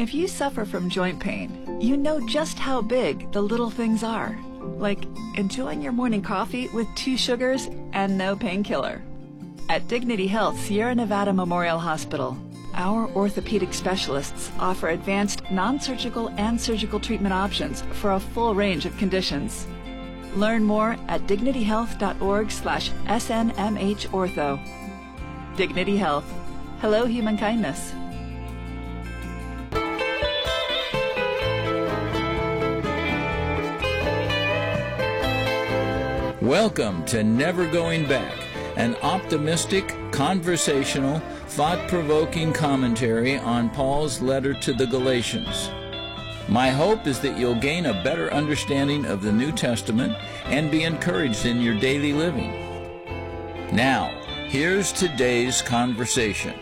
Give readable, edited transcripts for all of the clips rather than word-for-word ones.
If you suffer from joint pain, you know just how big the little things are. Like enjoying your morning coffee with 2 sugars and no painkiller. At Dignity Health Sierra Nevada Memorial Hospital, our orthopedic specialists offer advanced non-surgical and surgical treatment options for a full range of conditions. Learn more at dignityhealth.org/SNMHortho. Dignity Health. Hello, human kindness. Welcome to Never Going Back, an optimistic, conversational, thought-provoking commentary on Paul's letter to the Galatians. My hope is that you'll gain a better understanding of the New Testament and be encouraged in your daily living. Now, here's today's conversation.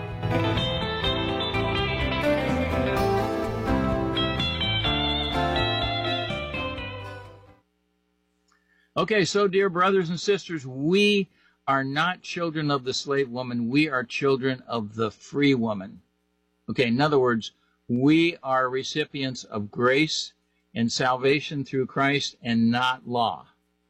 Okay, so dear brothers and sisters, we are not children of the slave woman. We are children of the free woman. Okay, in other words, we are recipients of grace and salvation through Christ and not law.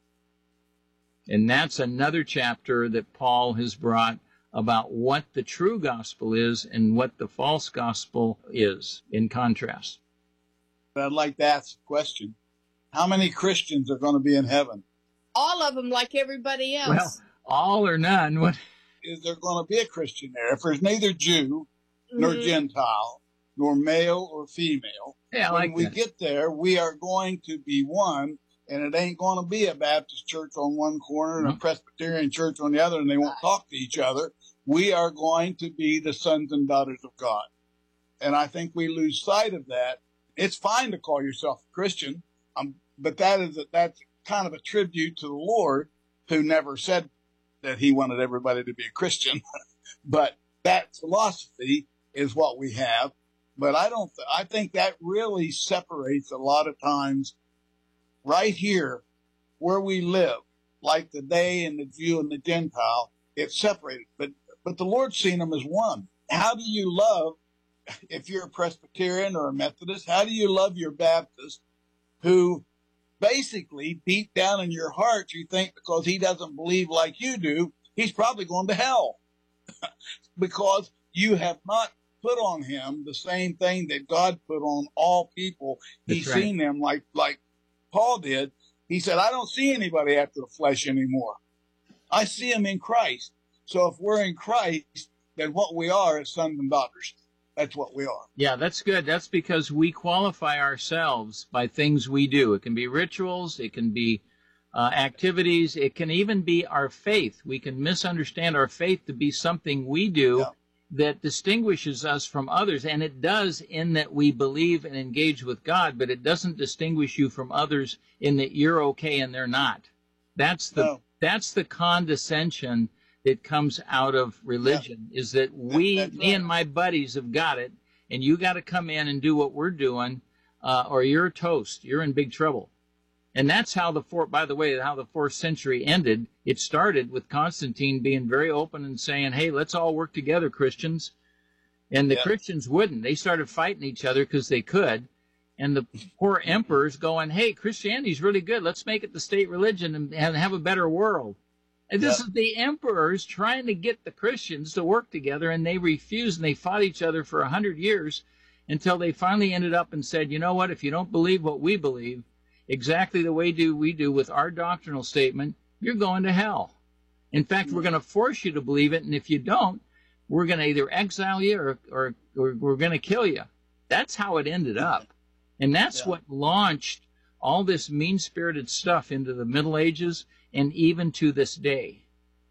And that's another chapter that Paul has brought about what the true gospel is and what the false gospel is in contrast. I'd like to ask a question. How many Christians are going to be in heaven? All of them, like everybody else. Well, all or none. What is there going to be a Christian there? If there's neither Jew nor Gentile, nor male or female, when we get there, we are going to be one, and it ain't going to be a Baptist church on one corner and a Presbyterian church on the other, and they won't talk to each other. We are going to be the sons and daughters of God. And I think we lose sight of that. It's fine to call yourself a Christian, but that's kind of a tribute to the Lord, who never said that he wanted everybody to be a Christian. But that philosophy is what we have. But I think that really separates a lot of times right here where we live, like the day and the Jew and the Gentile, it's separated. But the Lord's seen them as one. How do you love, if you're a Presbyterian or a Methodist, how do you love your Baptist who basically deep down in your heart you think because he doesn't believe like you do, he's probably going to hell because you have not put on him the same thing that God put on all people. He's seen them like Paul did. He said, I don't see anybody after the flesh anymore. I see him in Christ. So if we're in Christ, then what we are is sons and daughters. That's what we are. Yeah, that's good. That's because we qualify ourselves by things we do. It can be rituals. It can be activities. It can even be our faith. We can misunderstand our faith to be something we do that distinguishes us from others. And it does in that we believe and engage with God, but it doesn't distinguish you from others in that you're okay and they're not. That's the condescension that comes out of religion, is that me and my buddies have got it, and you got to come in and do what we're doing, or you're toast. You're in big trouble. And that's how the 4th century ended. It started with Constantine being very open and saying, hey, let's all work together, Christians. And the Christians wouldn't. They started fighting each other because they could. And the poor emperors going, hey, Christianity's really good. Let's make it the state religion and have a better world. And this is the emperors trying to get the Christians to work together, and they refused, and they fought each other for 100 years until they finally ended up and said, you know what, if you don't believe what we believe, exactly the way we do with our doctrinal statement, you're going to hell. In fact, we're going to force you to believe it, and if you don't, we're going to either exile you or we're going to kill you. That's how it ended up. And that's what launched all this mean-spirited stuff into the Middle Ages and even to this day.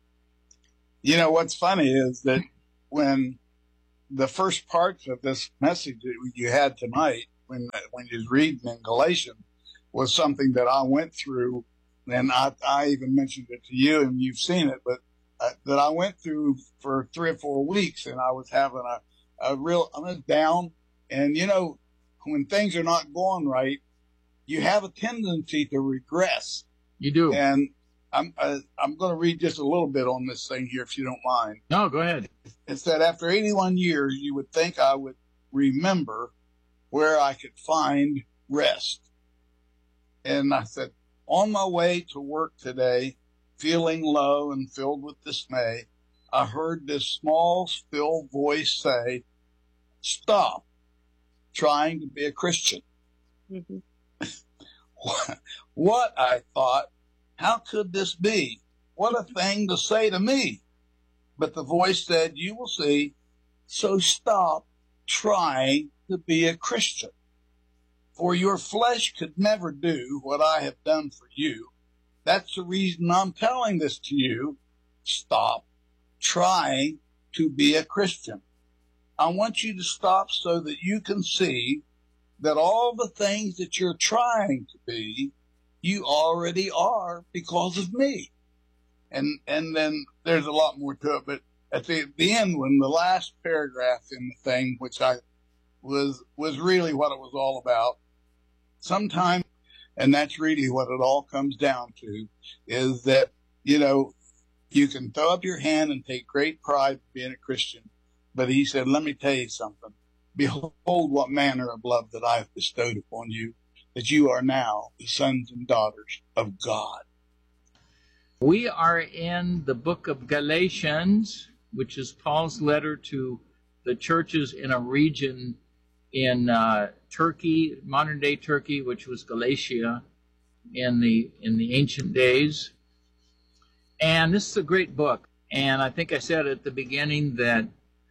You know, what's funny is that when the first parts of this message that you had tonight, when you was reading in Galatians, was something that I went through, and I even mentioned it to you, and you've seen it, but that I went through for 3 or 4 weeks, and I was having I was down, and you know, when things are not going right, you have a tendency to regress. You do. And I'm going to read just a little bit on this thing here, if you don't mind. No, go ahead. It said, after 81 years, you would think I would remember where I could find rest. And I said, on my way to work today, feeling low and filled with dismay, I heard this small, still voice say, stop trying to be a Christian. Mm-hmm. What, I thought, how could this be? What a thing to say to me. But the voice said, you will see, so stop trying to be a Christian. For your flesh could never do what I have done for you. That's the reason I'm telling this to you. Stop trying to be a Christian. I want you to stop so that you can see that all the things that you're trying to be, you already are because of me. And then there's a lot more to it, but at the end, when the last paragraph in the thing, which I was really what it was all about, sometime, and that's really what it all comes down to, is that, you can throw up your hand and take great pride in being a Christian. But he said, let me tell you something. Behold what manner of love that I have bestowed upon you, that you are now the sons and daughters of God. We are in the book of Galatians, which is Paul's letter to the churches in a region in Turkey, modern-day Turkey, which was Galatia in the ancient days. And this is a great book. And I think I said at the beginning that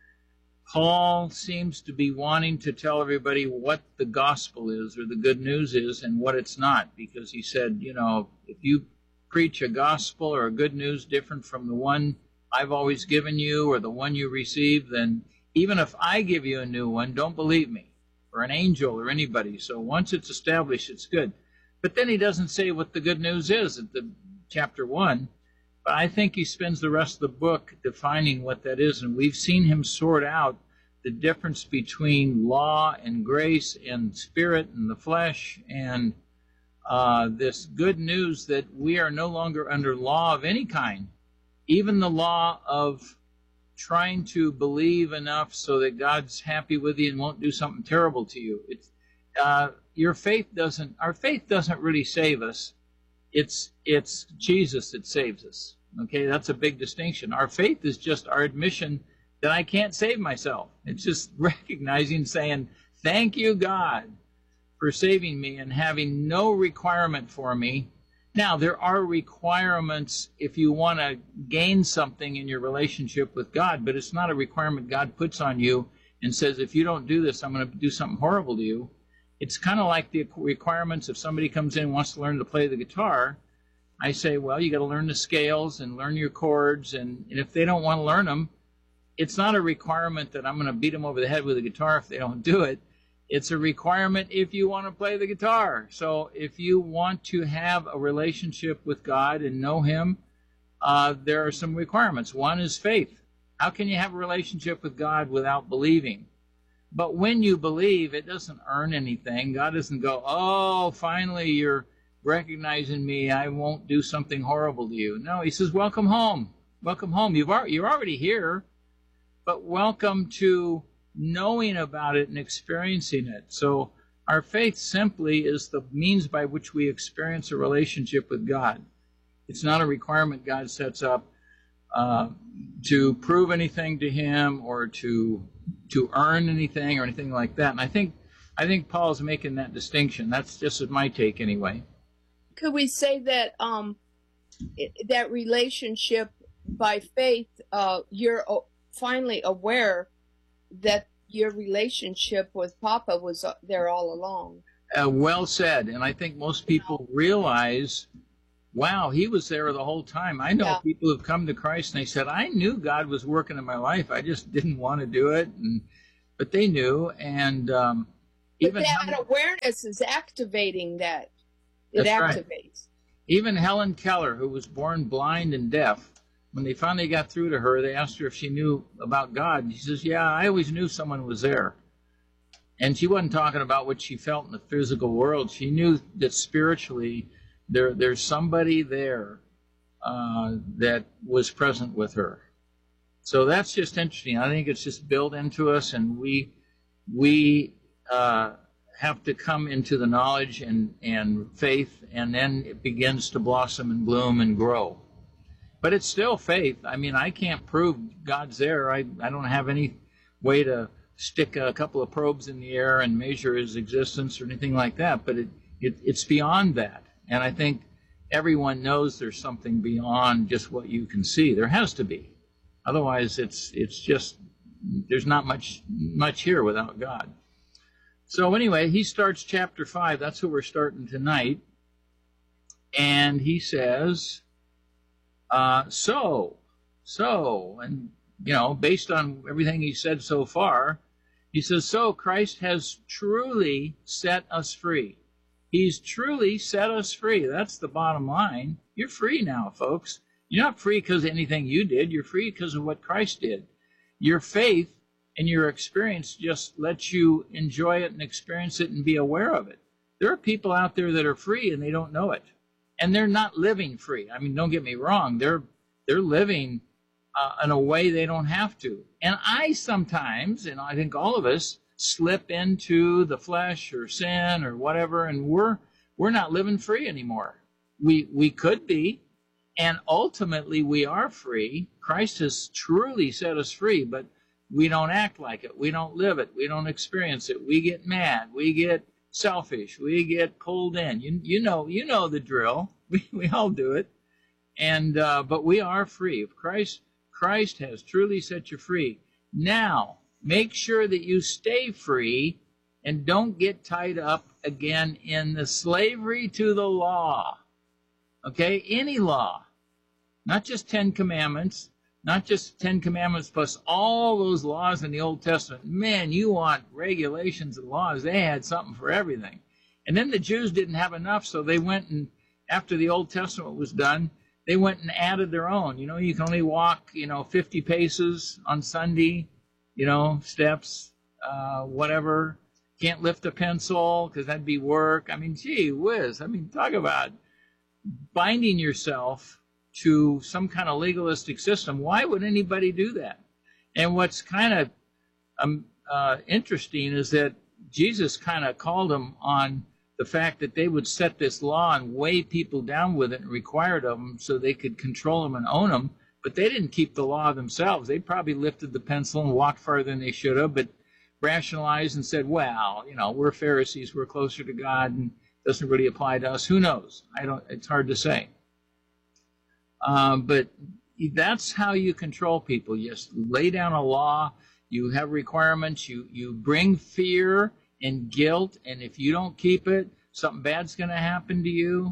Paul seems to be wanting to tell everybody what the gospel is, or the good news is, and what it's not. Because he said, if you preach a gospel or a good news different from the one I've always given you or the one you received, then even if I give you a new one, don't believe me, or an angel or anybody. So once it's established, it's good. But then he doesn't say what the good news is at the chapter 1. But I think he spends the rest of the book defining what that is. And we've seen him sort out the difference between law and grace and spirit and the flesh, and this good news that we are no longer under law of any kind, even the law of trying to believe enough so that God's happy with you and won't do something terrible to you. Our faith doesn't really save us. It's Jesus that saves us. Okay, that's a big distinction. Our faith is just our admission that I can't save myself. It's just recognizing, saying, thank you, God, for saving me and having no requirement for me. Now, there are requirements if you want to gain something in your relationship with God, but it's not a requirement God puts on you and says, if you don't do this, I'm going to do something horrible to you. It's kind of like the requirements if somebody comes in and wants to learn to play the guitar. I say, well, you got to learn the scales and learn your chords, and if they don't want to learn them, it's not a requirement that I'm going to beat them over the head with a guitar if they don't do it. It's a requirement if you want to play the guitar. So if you want to have a relationship with God and know Him, there are some requirements. One is faith. How can you have a relationship with God without believing? But when you believe, it doesn't earn anything. God doesn't go, oh, finally you're recognizing me. I won't do something horrible to you. No, He says, welcome home. Welcome home. You're already here, but welcome to knowing about it and experiencing it. So our faith simply is the means by which we experience a relationship with God. It's not a requirement God sets up to prove anything to Him or to earn anything or anything like that. And I think Paul's making that distinction. That's just my take anyway. Could we say that that relationship by faith, you're finally aware that your relationship with Papa was there all along? Well said. And I think most people realize, wow, He was there the whole time. I know people who've come to Christ and they said, I knew God was working in my life. I just didn't want to do it. But they knew. And even that awareness is activating that. It activates. Right. Even Helen Keller, who was born blind and deaf, when they finally got through to her, they asked her if she knew about God. And she says, yeah, I always knew someone was there. And she wasn't talking about what she felt in the physical world. She knew that spiritually there's somebody there that was present with her. So that's just interesting. I think it's just built into us, and we have to come into the knowledge and faith, and then it begins to blossom and bloom and grow. But it's still faith. I mean, I can't prove God's there. I don't have any way to stick a couple of probes in the air and measure his existence or anything like that. But it's beyond that. And I think everyone knows there's something beyond just what you can see. There has to be. Otherwise, it's just, there's not much here without God. So anyway, he starts chapter 5. That's what we're starting tonight. And he says, so, and, you know, based on everything he said so far, he says, so Christ has truly set us free. He's truly set us free. That's the bottom line. You're free now, folks. You're not free because of anything you did. You're free because of what Christ did. Your faith and your experience just lets you enjoy it and experience it and be aware of it. There are people out there that are free and they don't know it. And they're not living free. I mean, don't get me wrong. They're living in a way they don't have to. And I sometimes, and I think all of us, slip into the flesh or sin or whatever, and we're not living free anymore. We could be, and ultimately we are free. Christ has truly set us free, but we don't act like it. We don't live it. We don't experience it. We get mad. We get selfish. We get pulled in. You know the drill. We all do it. And but we are free. If Christ has truly set you free. Now, make sure that you stay free and don't get tied up again in the slavery to the law. Okay? Any law. Not just 10 Commandments. Not just 10 Commandments plus all those laws in the Old Testament. Man, you want regulations and laws. They had something for everything. And then the Jews didn't have enough, so they went and, after the Old Testament was done, they went and added their own. You know, you can only walk, 50 paces on Sunday, steps, whatever. Can't lift a pencil because that'd be work. I mean, gee whiz. I mean, talk about binding yourself to some kind of legalistic system. Why would anybody do that? And what's kind of interesting is that Jesus kind of called them on the fact that they would set this law and weigh people down with it and required of them so they could control them and own them, but they didn't keep the law themselves. They probably lifted the pencil and walked farther than they should have, but rationalized and said, well, we're Pharisees, we're closer to God, and it doesn't really apply to us. Who knows? It's hard to say. But that's how you control people. You just lay down a law. You have requirements. You bring fear and guilt. And if you don't keep it, something bad's going to happen to you.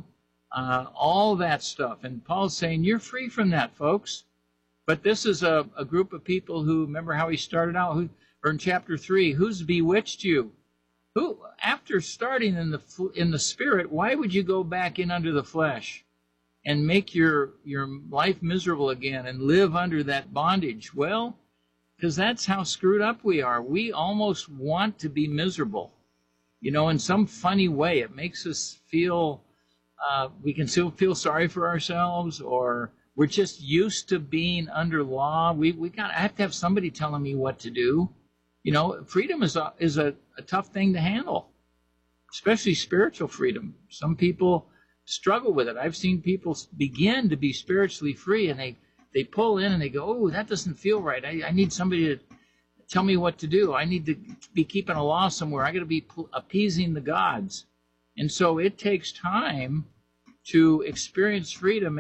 All that stuff. And Paul's saying, you're free from that, folks. But this is a group of people who, remember how he started out? Or in chapter 3, who's bewitched you? Who, after starting in the spirit, why would you go back in under the flesh and make your life miserable again and live under that bondage? Well, because that's how screwed up we are. We almost want to be miserable. In some funny way. It makes us feel, we can still feel sorry for ourselves, or we're just used to being under law. I have to have somebody telling me what to do. Freedom is a tough thing to handle, especially spiritual freedom. Some people struggle with it. I've seen people begin to be spiritually free, and they pull in and they go, oh, that doesn't feel right. I need somebody to tell me what to do. I need to be keeping a law somewhere. I got to be appeasing the gods. And so it takes time to experience freedom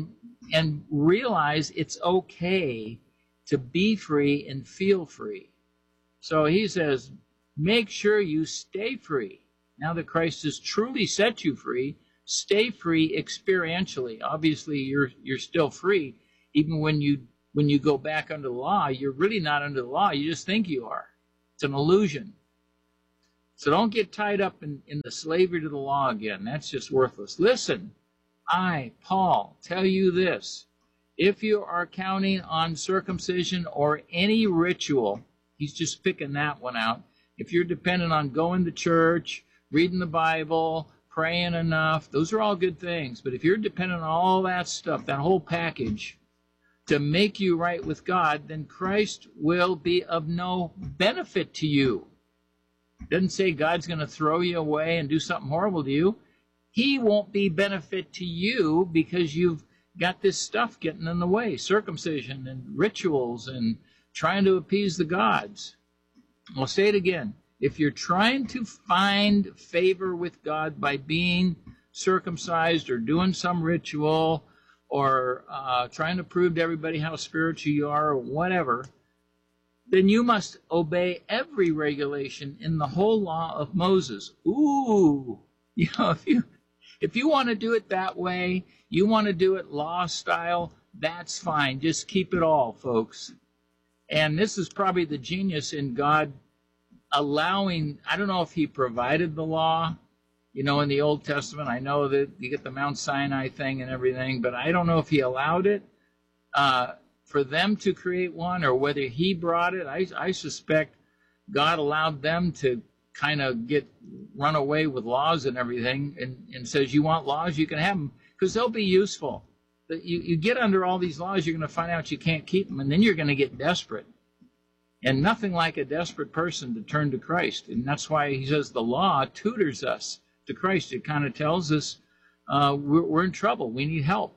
and realize it's okay to be free and feel free. So he says, make sure you stay free. Now that Christ has truly set you free, stay free experientially. Obviously, you're still free. Even when you go back under the law, you're really not under the law. You just think you are. It's an illusion. So don't get tied up in the slavery to the law again. That's just worthless. Listen, I, Paul, tell you this. If you are counting on circumcision or any ritual, he's just picking that one out. If you're dependent on going to church, reading the Bible, praying enough, those are all good things. But if you're dependent on all that stuff, that whole package, to make you right with God, then Christ will be of no benefit to you. Doesn't say God's going to throw you away and do something horrible to you. He won't be benefit to you because you've got this stuff getting in the way, circumcision and rituals and trying to appease the gods. I'll say it again. If you're trying to find favor with God by being circumcised or doing some ritual or trying to prove to everybody how spiritual you are or whatever, then you must obey every regulation in the whole law of Moses. Ooh, if you want to do it that way, you want to do it law style, that's fine. Just keep it all, folks. And this is probably the genius in God allowing, I don't know if he provided the law, in the Old Testament. I know that you get the Mount Sinai thing and everything, but I don't know if he allowed it for them to create one or whether he brought it. I suspect God allowed them to kind of run away with laws and everything and says, you want laws, you can have them because they'll be useful. You get under all these laws, you're going to find out you can't keep them, and then you're going to get desperate. And nothing like a desperate person to turn to Christ. And that's why he says the law tutors us to Christ. It kind of tells us we're in trouble. We need help.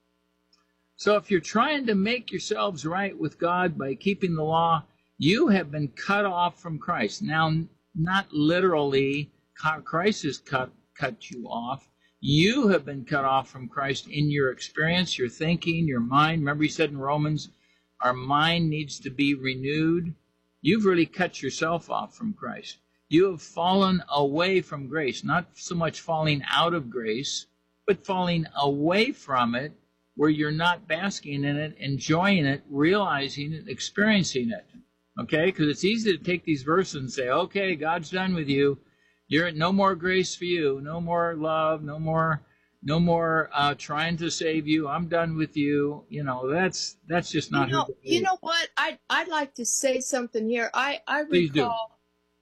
So if you're trying to make yourselves right with God by keeping the law, you have been cut off from Christ. Now, not literally, Christ has cut you off. You have been cut off from Christ in your experience, your thinking, your mind. Remember he said in Romans, our mind needs to be renewed. You've really cut yourself off from Christ. You have fallen away from grace, not so much falling out of grace, but falling away from it where you're not basking in it, enjoying it, realizing it, experiencing it. Okay? Because it's easy to take these verses and say, okay, God's done with you. You're no more grace for you, no more love, no more trying to save you. I'm done with you. That's just not. You know what? I'd like to say something here. I recall,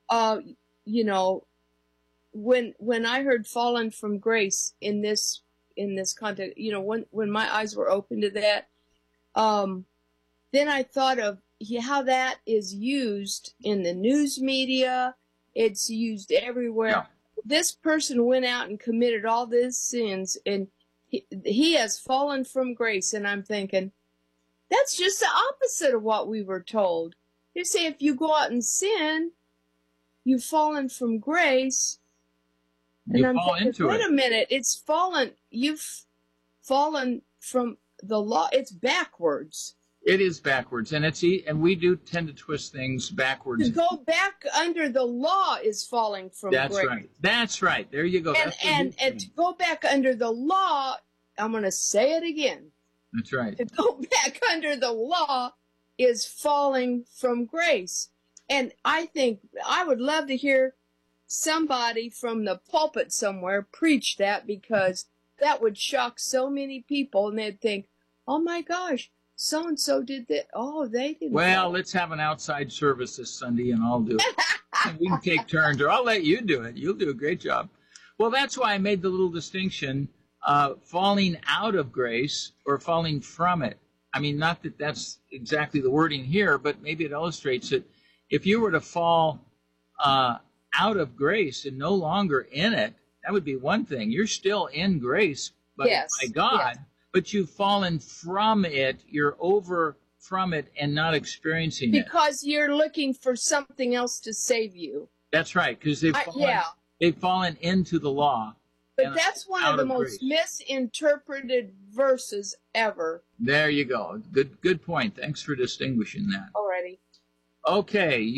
when I heard "fallen from grace" in this context, when my eyes were open to that, then I thought of how that is used in the news media. It's used everywhere. Yeah. This person went out and committed all these sins, and he has fallen from grace. And I'm thinking, that's just the opposite of what we were told. They say if you go out and sin, you've fallen from grace. And I'm thinking, wait a minute, you've fallen from the law. It's backwards. It is backwards, and we do tend to twist things backwards. To go back under the law is falling from grace. That's right. That's right. There you go. And to go back under the law, I'm going to say it again. That's right. To go back under the law is falling from grace. And I think I would love to hear somebody from the pulpit somewhere preach that, because that would shock so many people, and they'd think, oh my gosh, so-and-so did that. Oh, they didn't. Well, let's have an outside service this Sunday, and I'll do it. We can take turns, or I'll let you do it. You'll do a great job. Well, that's why I made the little distinction, falling out of grace or falling from it. I mean, not that that's exactly the wording here, but maybe it illustrates it. If you were to fall out of grace and no longer in it, that would be one thing. You're still in grace by God. Yes. But you've fallen from it, you're over from it and not experiencing it. Because you're looking for something else to save you. That's right, because they've fallen into the law. But that's one of the most misinterpreted verses ever. There you go. Good point. Thanks for distinguishing that. Alrighty. Okay,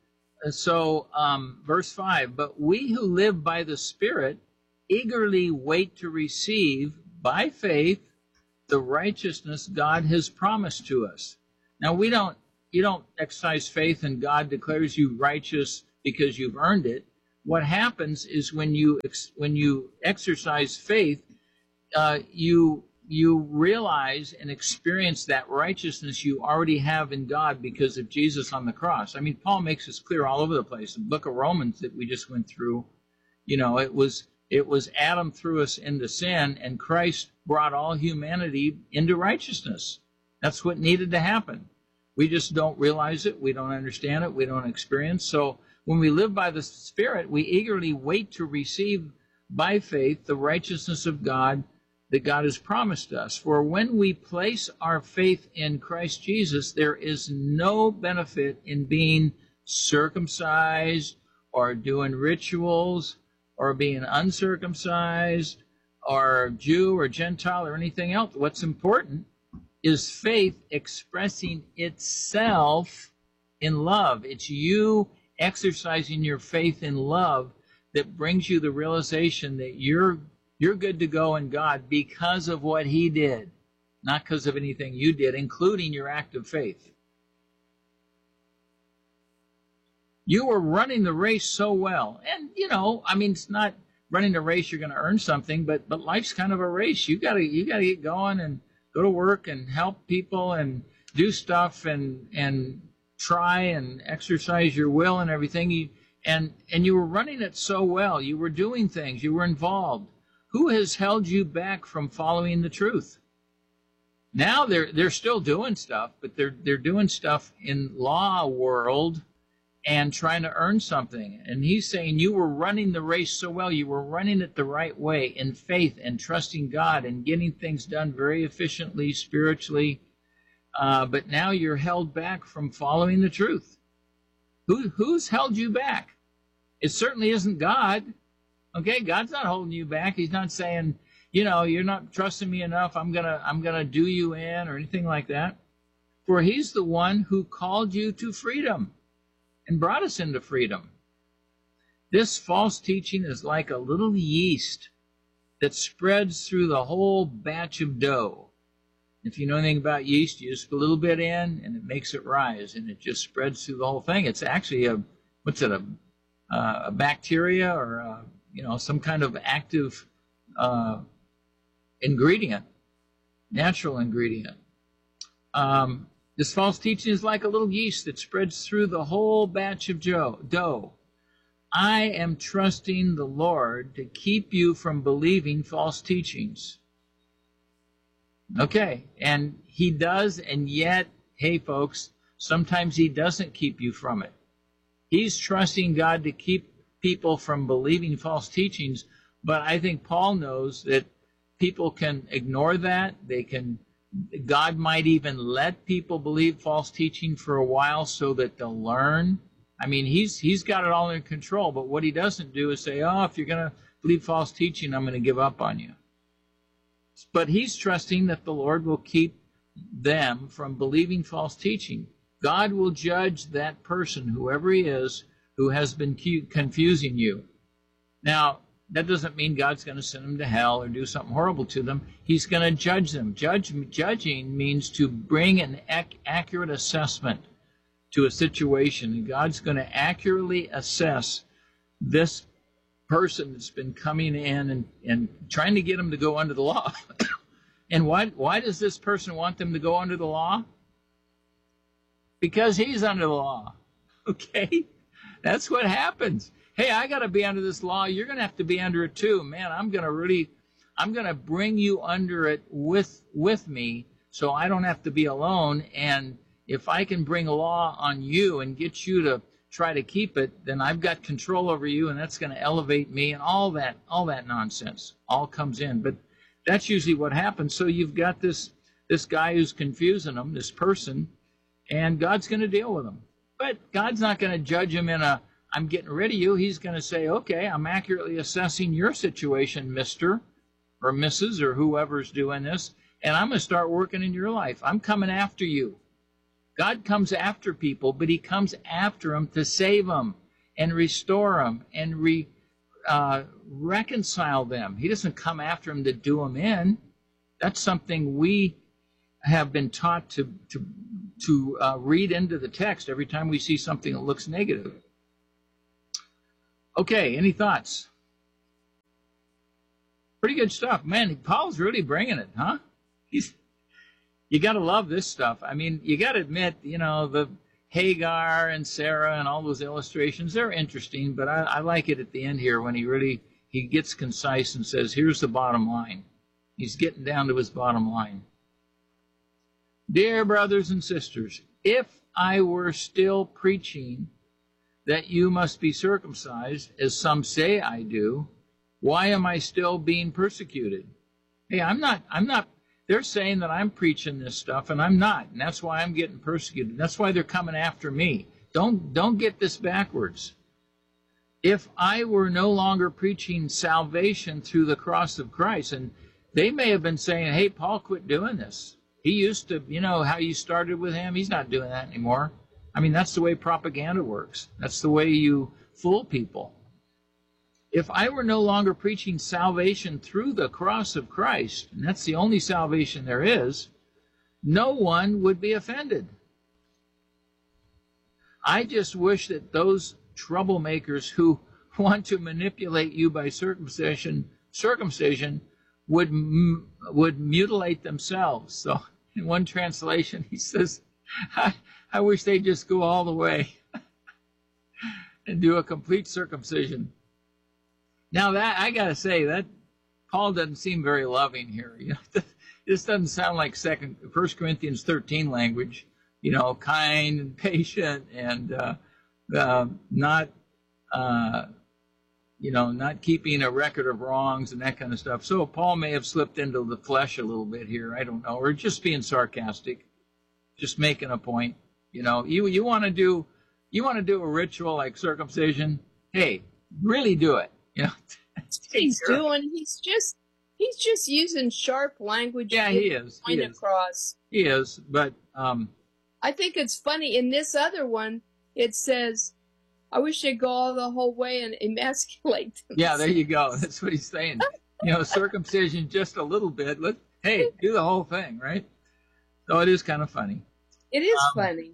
verse 5, but we who live by the Spirit eagerly wait to receive by faith the righteousness God has promised to us. Now you don't exercise faith and God declares you righteous because you've earned it. What happens is when you exercise faith, you realize and experience that righteousness you already have in God because of Jesus on the cross. I mean, Paul makes this clear all over the place. The book of Romans that we just went through, it was Adam threw us into sin, and Christ brought all humanity into righteousness. That's what needed to happen. We just don't realize it. We don't understand it. We don't experience. So when we live by the Spirit, we eagerly wait to receive by faith the righteousness of God that God has promised us. For when we place our faith in Christ Jesus, there is no benefit in being circumcised or doing rituals or being uncircumcised or Jew or Gentile or anything else. What's important is faith expressing itself in love. It's you exercising your faith in love that brings you the realization that you're good to go in God because of what he did, not because of anything you did, including your act of faith. You were running the race so well. And, it's not running a race you're going to earn something, but life's kind of a race. You gotta get going and go to work and help people and do stuff and try and exercise your will and everything. And you were running it so well. You were doing things. You were involved. Who has held you back from following the truth? Now they're still doing stuff, but they're doing stuff in law world and trying to earn something. And he's saying you were running the race so well. You were running it the right way in faith and trusting God and getting things done very efficiently, spiritually. But now you're held back from following the truth. Who's held you back? It certainly isn't God. Okay, God's not holding you back. He's not saying, you're not trusting me enough. I'm gonna do you in or anything like that. For he's the one who called you to freedom and brought us into freedom. This false teaching is like a little yeast that spreads through the whole batch of dough. If you know anything about yeast, you just put a little bit in, and it makes it rise, and it just spreads through the whole thing. It's actually a bacteria or some kind of active ingredient, natural ingredient. This false teaching is like a little yeast that spreads through the whole batch of dough. I am trusting the Lord to keep you from believing false teachings. Okay, and he does, and yet, hey folks, sometimes he doesn't keep you from it. He's trusting God to keep people from believing false teachings, but I think Paul knows that people can ignore that. God might even let people believe false teaching for a while so that they'll learn. I mean, he's got it all in control, but what he doesn't do is say, if you're going to believe false teaching, I'm going to give up on you. But he's trusting that the Lord will keep them from believing false teaching. God will judge that person, whoever he is, who has been confusing you. Now, that doesn't mean God's going to send them to hell or do something horrible to them. He's going to judge them. Judging means to bring an accurate assessment to a situation. And God's going to accurately assess this person that's been coming in and trying to get them to go under the law. And why does this person want them to go under the law? Because he's under the law. Okay? That's what happens. Hey, I got to be under this law. You're going to have to be under it too. Man, I'm going to bring you under it with me so I don't have to be alone. And if I can bring a law on you and get you to try to keep it, then I've got control over you, and that's going to elevate me, and all that nonsense all comes in. But that's usually what happens. So you've got this guy who's confusing them, this person, and God's going to deal with him. But God's not going to judge him in a, I'm getting rid of you. He's going to say, okay, I'm accurately assessing your situation, Mr. or Mrs. or whoever's doing this, and I'm going to start working in your life. I'm coming after you. God comes after people, but he comes after them to save them and restore them and reconcile them. He doesn't come after them to do them in. That's something we have been taught to read into the text every time we see something that looks negative. Okay, any thoughts? Pretty good stuff. Man, Paul's really bringing it, huh? You got to love this stuff. I mean, you got to admit, the Hagar and Sarah and all those illustrations, they're interesting, but I like it at the end here when he gets concise and says, here's the bottom line. He's getting down to his bottom line. Dear brothers and sisters, if I were still preaching that you must be circumcised, as some say I do, why am I still being persecuted? Hey, I'm not, they're saying that I'm preaching this stuff, and I'm not, and that's why I'm getting persecuted. That's why they're coming after me. Don't get this backwards. If I were no longer preaching salvation through the cross of Christ, and they may have been saying, hey, Paul, quit doing this. He used to, how you started with him, he's not doing that anymore. I mean, that's the way propaganda works. That's the way you fool people. If I were no longer preaching salvation through the cross of Christ, and that's the only salvation there is, no one would be offended. I just wish that those troublemakers who want to manipulate you by circumcision would mutilate themselves. So in one translation, he says, I wish they'd just go all the way and do a complete circumcision. Now that, I got to say, that Paul doesn't seem very loving here. This doesn't sound like 1 Corinthians 13 language, kind and patient and not keeping a record of wrongs and that kind of stuff. So Paul may have slipped into the flesh a little bit here. I don't know, or just being sarcastic, just making a point. You want to do a ritual like circumcision. Hey, really do it. He's just using sharp language. Yeah, he is. Across. He is, but I think it's funny. In this other one, it says, I wish they'd go all the whole way and emasculate them. Yeah, there you go. That's what he's saying. Circumcision just a little bit. Hey, do the whole thing, right? So it is kind of funny. It is funny.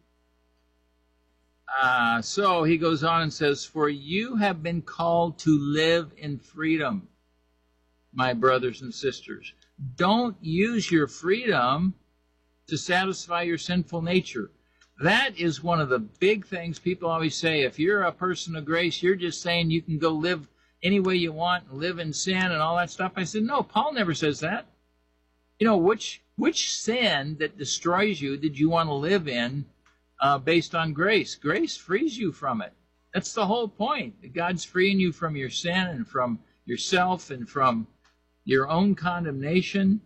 So he goes on and says, for you have been called to live in freedom, my brothers and sisters. Don't use your freedom to satisfy your sinful nature. That is one of the big things people always say. If you're a person of grace, you're just saying you can go live any way you want and live in sin and all that stuff. I said, no, Paul never says that. Which sin that destroys you did you want to live in based on grace? Grace frees you from it. That's the whole point. God's freeing you from your sin and from yourself and from your own condemnation.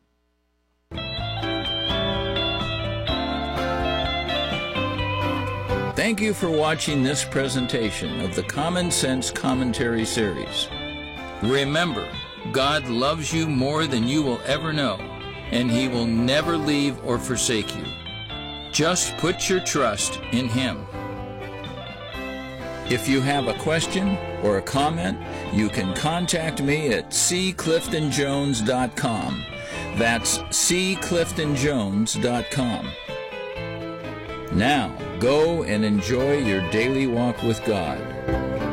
Thank you for watching this presentation of the Common Sense Commentary Series. Remember, God loves you more than you will ever know, and He will never leave or forsake you. Just put your trust in Him. If you have a question or a comment, you can contact me atccliftonjones.com. That'sccliftonjones.com. Now, go and enjoy your daily walk with God.